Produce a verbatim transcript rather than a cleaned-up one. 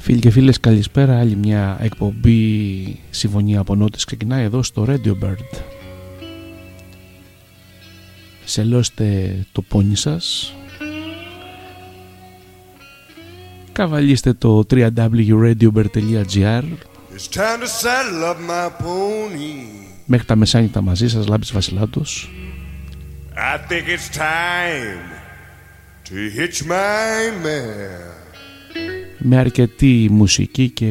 Φίλοι και φίλες, καλησπέρα. Άλλη μια εκπομπή Συμφωνία από Νότες ξεκινάει εδώ στο Radio Bird. Σελώστε το πόνι σας, καβαλήστε το double-u double-u double-u τελεία radio bird τελεία gr. Μέχρι τα μεσάνυχτα μαζί σας, Λάμπης Βασιλάτος. I think it's time to hitch my mare. Με αρκετή μουσική και